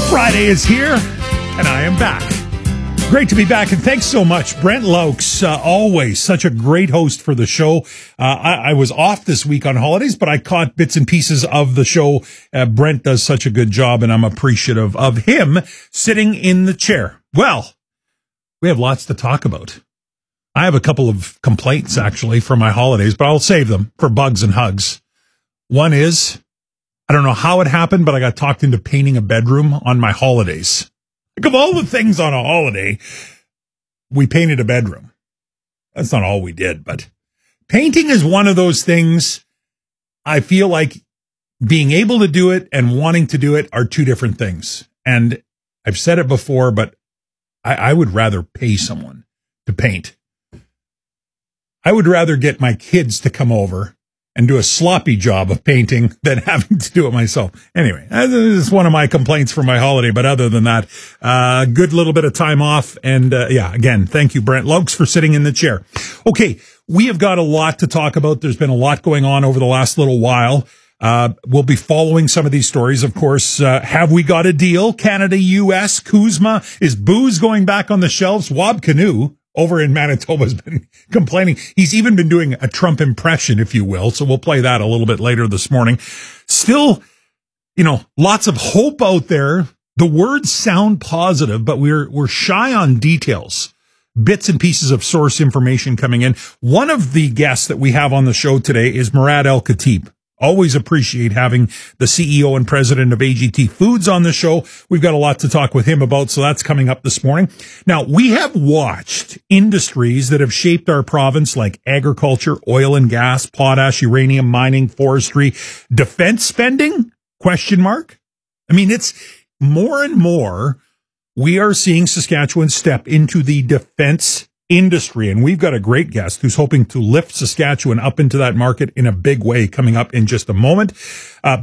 Friday is here, and I am back. Great to be back, and thanks so much. Brent Laux, always such a great host for the show. I was off this week on holidays, but I caught bits and pieces of the show. Brent does such a good job, and I'm appreciative of him sitting in the chair. Well, we have lots to talk about. I have a couple of complaints, actually, for my holidays, but I'll save them for bugs and hugs. One is, I don't know how it happened, but I got talked into painting a bedroom on my holidays. Like, of all the things on a holiday, we painted a bedroom. That's not all we did, but painting is one of those things I feel like being able to do it and wanting to do it are two different things. And I've said it before, but I would rather pay someone to paint. I would rather get my kids to come over and do a sloppy job of painting than having to do it myself. Anyway, this is one of my complaints for my holiday, but other than that, good little bit of time off. And again, thank you, Brent Laux, for sitting in the chair. Okay, we have got a lot to talk about. There's been a lot going on over the last little while. We'll be following some of these stories, of course. Have we got a deal? Canada, U.S., Kuzma. Is booze going back on the shelves? Wab Kinew over in Manitoba has been complaining. He's even been doing a Trump impression, if you will. So we'll play that a little bit later this morning. Still, lots of hope out there. The words sound positive, but we're shy on details. Bits and pieces of source information coming in. One of the guests that we have on the show today is Murad El-Khatib. Always appreciate having the CEO and president of AGT Foods on the show. We've got a lot to talk with him about, so that's coming up this morning. Now, we have watched industries that have shaped our province like agriculture, oil and gas, potash, uranium, mining, forestry, defense spending, ? I mean, it's more and more we are seeing Saskatchewan step into the defense industry, and we've got a great guest who's hoping to lift Saskatchewan up into that market in a big way coming up in just a moment.